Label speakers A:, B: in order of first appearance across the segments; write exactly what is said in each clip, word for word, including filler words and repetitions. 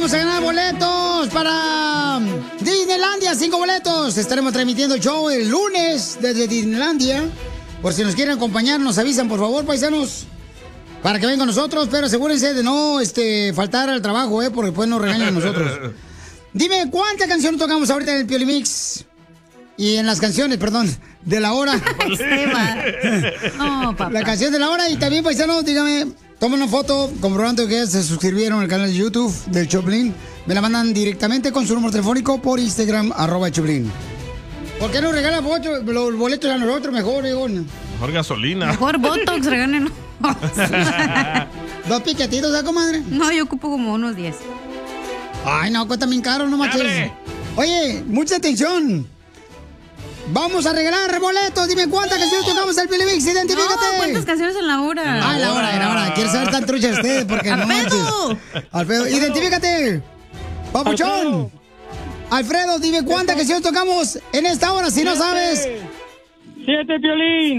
A: vamos a ganar boletos para Disneylandia, cinco boletos. Estaremos transmitiendo el show el lunes desde Disneylandia. Por si nos quieren acompañar, nos avisan, por favor, paisanos, para que vengan con nosotros, pero asegúrense de no este, faltar al trabajo, ¿eh? Porque después nos regañan a nosotros. Dime, ¿cuántas canciones tocamos ahorita en el Pioli Mix? Y en las canciones, perdón, de la hora.
B: No, papá.
A: La canción de la hora. Y también, paisanos, dígame, tomen una foto comprobando que se suscribieron al canal de YouTube del Choplin. Me la mandan directamente con su número telefónico por Instagram, arroba Choplin. ¿Por qué no regalan los boletos a nosotros mejor, digo?
C: Mejor gasolina.
B: Mejor Botox, regálenos.
A: ¿Dos piquetitos, ¿eh, comadre?
B: No, yo ocupo como unos diez.
A: Ay, no, cuesta bien caro, no manches. Oye, mucha atención. Vamos a regalar boletos. Dime cuántas canciones tocamos el Pioli Mix. Identifícate.
B: No, ¿cuántas canciones en la hora?
A: Ah, la hora, la hora. Quiero saber tan trucha ustedes porque no manches. Alfredo, identifícate. Papuchón. Alfredo, dime cuántas canciones tocamos en esta hora, si no sabes.
D: Siete, Piolín.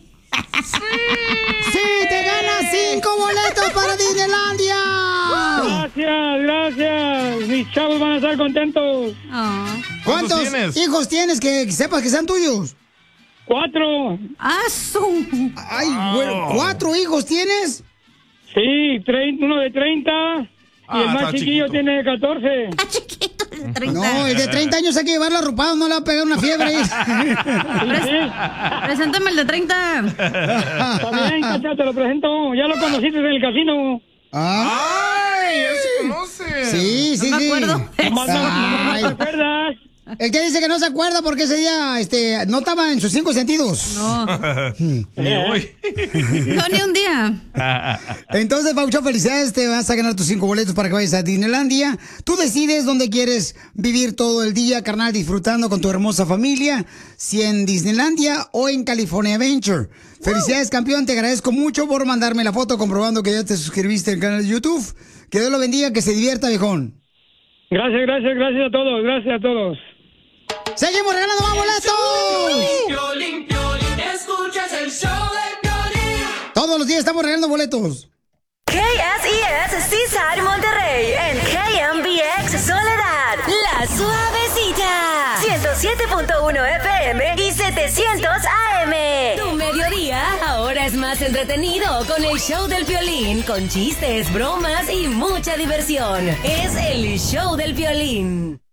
A: ¡Sí! ¡Te ganas cinco boletos para Disneylandia!
D: Gracias, gracias. Mis chavos van a estar contentos.
B: Oh.
A: ¿Cuántos
C: tienes?
A: hijos tienes que sepas que sean tuyos?
D: Cuatro.
B: ¡Ah, su!
A: Ay, bueno, ¿cuatro hijos tienes?
D: Sí, trein- uno de treinta. Y
C: Ah,
D: el más
C: está
D: chiquillo
C: chiquito.
D: tiene catorce.
B: ¡Ah, chiquito! El de treinta.
A: No, el de treinta años hay que llevarlo arropado, no le va a pegar una fiebre ahí.
B: Preséntame el de treinta.
D: Está bien, Cacha, te lo presento. Ya lo conociste en el casino.
C: ¡Ay! ¡Él se conoce!
A: Sí, sí,
B: No me
A: sí.
B: acuerdo.
D: Nomás no- no
A: Ay.
D: te acuerdas.
A: El que dice que no se acuerda porque ese día este, no estaba en sus cinco sentidos.
B: No,
C: Ni hoy.
B: no, ni un día.
A: Entonces, Paucho, felicidades, te vas a ganar tus cinco boletos para que vayas a Disneylandia. Tú decides dónde quieres vivir todo el día, carnal, disfrutando con tu hermosa familia, si en Disneylandia o en California Adventure. Felicidades, campeón, te agradezco mucho por mandarme la foto comprobando que ya te suscribiste al canal de YouTube. Que Dios lo bendiga, que se divierta, viejón.
D: Gracias, gracias, gracias a todos. Gracias a todos.
A: ¡Seguimos regalando más boletos!
E: Piolín, Piolín, escuchas el show de Piolín.
A: Todos los días estamos regalando boletos.
F: K S E S Seaside Monterrey en K M B X Soledad, La Suavecita, ciento siete punto uno F M y setecientos A M. Tu mediodía ahora es más entretenido con el show del Piolín, con chistes, bromas y mucha diversión. Es el show del Piolín.